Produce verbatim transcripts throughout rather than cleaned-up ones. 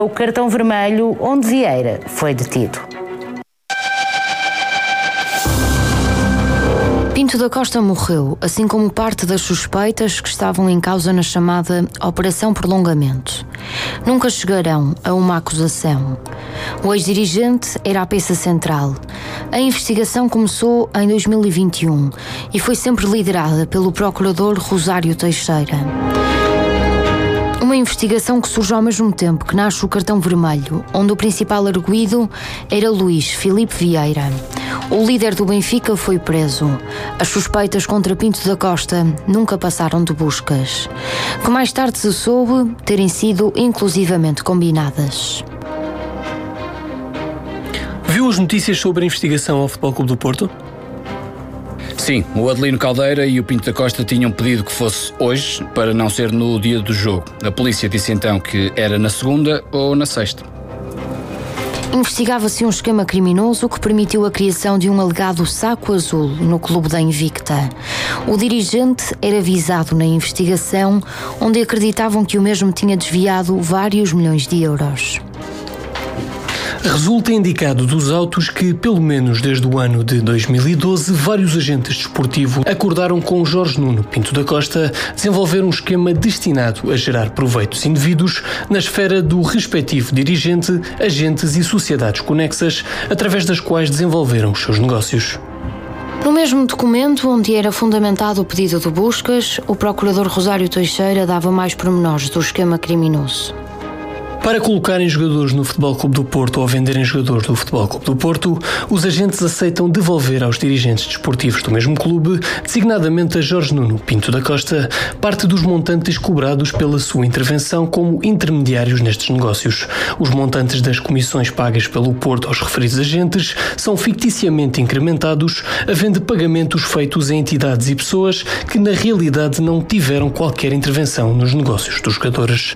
O cartão vermelho onde Vieira foi detido. Pinto da Costa morreu, assim como parte das suspeitas que estavam em causa na chamada Operação Prolongamento. Nunca chegarão a uma acusação. O ex-dirigente era a peça central. A investigação começou em dois mil e vinte e um e foi sempre liderada pelo procurador Rosário Teixeira. Uma investigação que surge ao mesmo tempo que nasce o cartão vermelho, onde o principal arguido era Luís Filipe Vieira. O líder do Benfica foi preso. As suspeitas contra Pinto da Costa nunca passaram de buscas, que mais tarde se soube terem sido inclusivamente combinadas. Viu as notícias sobre a investigação ao Futebol Clube do Porto? Sim, o Adelino Caldeira e o Pinto da Costa tinham pedido que fosse hoje, para não ser no dia do jogo. A polícia disse então que era na segunda ou na sexta. Investigava-se um esquema criminoso que permitiu a criação de um alegado saco azul no clube da Invicta. O dirigente era visado na investigação, onde acreditavam que o mesmo tinha desviado vários milhões de euros. Resulta indicado dos autos que, pelo menos desde o ano de dois mil e doze, vários agentes desportivos acordaram com Jorge Nuno Pinto da Costa desenvolver um esquema destinado a gerar proveitos indevidos na esfera do respectivo dirigente, agentes e sociedades conexas, através das quais desenvolveram os seus negócios. No mesmo documento, onde era fundamentado o pedido de buscas, o procurador Rosário Teixeira dava mais pormenores do esquema criminoso. Para colocarem jogadores no Futebol Clube do Porto ou venderem jogadores do Futebol Clube do Porto, os agentes aceitam devolver aos dirigentes desportivos do mesmo clube, designadamente a Jorge Nuno Pinto da Costa, parte dos montantes cobrados pela sua intervenção como intermediários nestes negócios. Os montantes das comissões pagas pelo Porto aos referidos agentes são ficticiamente incrementados, havendo pagamentos feitos a entidades e pessoas que na realidade não tiveram qualquer intervenção nos negócios dos jogadores.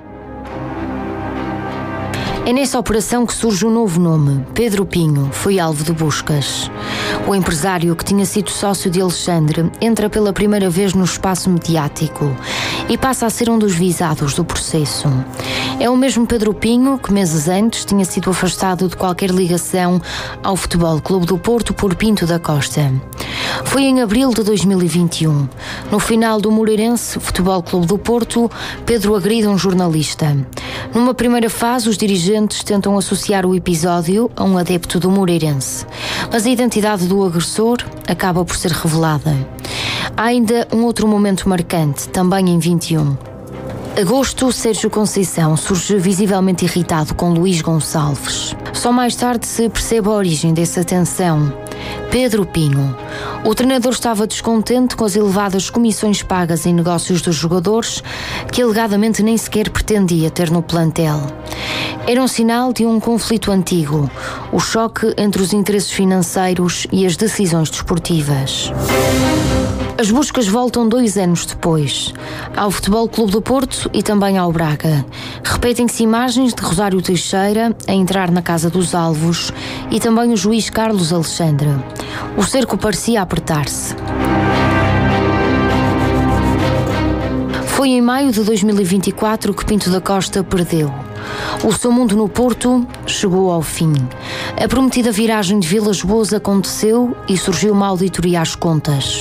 É nessa operação que surge um novo nome. Pedro Pinho foi alvo de buscas. O empresário, que tinha sido sócio de Alexandre, entra pela primeira vez no espaço mediático e passa a ser um dos visados do processo. É o mesmo Pedro Pinho que meses antes tinha sido afastado de qualquer ligação ao Futebol Clube do Porto por Pinto da Costa. Foi em abril de dois mil e vinte e um. No final do Moreirense Futebol Clube do Porto, Pedro agride um jornalista. Numa primeira fase, os dirigentes tentam associar o episódio a um adepto do Moreirense, mas a identidade do agressor acaba por ser revelada. Há ainda um outro momento marcante, também em vinte e um. Agosto, Sérgio Conceição surge visivelmente irritado com Luís Gonçalves. Só mais tarde se percebe a origem dessa tensão. Pedro Pinho. O treinador estava descontente com as elevadas comissões pagas em negócios dos jogadores, que alegadamente nem sequer pretendia ter no plantel. Era um sinal de um conflito antigo, o choque entre os interesses financeiros e as decisões desportivas. As buscas voltam dois anos depois, ao Futebol Clube do Porto e também ao Braga. Repetem-se imagens de Rosário Teixeira a entrar na casa dos alvos e também o juiz Carlos Alexandre. O cerco parecia apertar-se. Foi em maio de dois mil e vinte e quatro que Pinto da Costa perdeu. O seu mundo no Porto chegou ao fim. A prometida viragem de Vilas Boas aconteceu e surgiu uma auditoria às contas.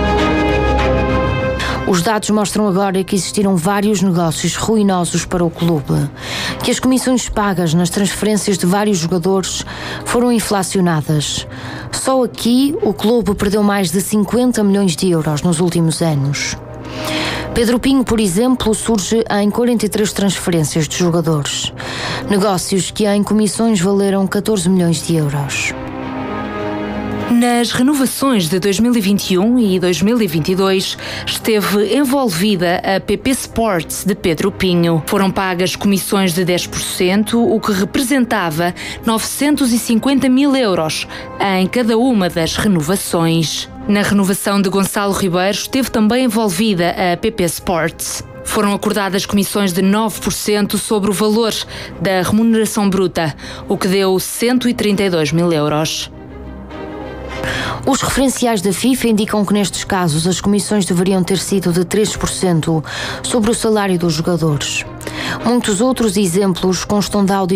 Os dados mostram agora que existiram vários negócios ruinosos para o clube, que as comissões pagas nas transferências de vários jogadores foram inflacionadas. Só aqui o clube perdeu mais de cinquenta milhões de euros nos últimos anos. Pedro Pinho, por exemplo, surge em quarenta e três transferências de jogadores. Negócios que em comissões valeram catorze milhões de euros. Nas renovações de dois mil e vinte e um e dois mil e vinte e dois, esteve envolvida a P P Sports de Pedro Pinho. Foram pagas comissões de dez por cento, o que representava novecentos e cinquenta mil euros em cada uma das renovações. Na renovação de Gonçalo Ribeiro, esteve também envolvida a P P Sports. Foram acordadas comissões de nove por cento sobre o valor da remuneração bruta, o que deu cento e trinta e dois mil euros. Os referenciais da FIFA indicam que nestes casos as comissões deveriam ter sido de três por cento sobre o salário dos jogadores. Muitos outros exemplos constam da auditoria